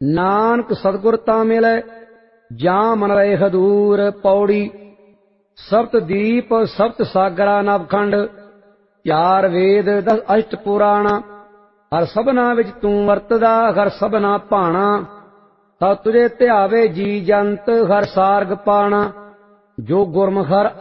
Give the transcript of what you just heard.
ਨਾਨਕ ਸਤਿਗੁਰ ਤਾਂ ਮਿਲੈ ਜਾਂ ਮਨ ਰਹੇ ਹਦੂਰ। ਪੌੜੀ। ਸਪਤ ਦੀਪ ਸਪਤ ਸਾਗਰਾ ਨਵਖੰਡ, ਚਾਰ ਵੇਦ 10 ਅਸ਼ਟ ਪੁਰਾਣਾ। ਹਰ ਸਭਨਾ ਵਿੱਚ ਤੂੰ ਵਰਤਦਾ, ਹਰ ਸਭਨਾ ਭਾਣਾ। ਤਾ ਤੁਝੇ ਧਿਆਵੇ ਜੀ ਜੰਤ, ਹਰ ਸਾਰਗ ਪਾਣਾ। ਜੋ ਗੁਰਮੁਖ ਹਰ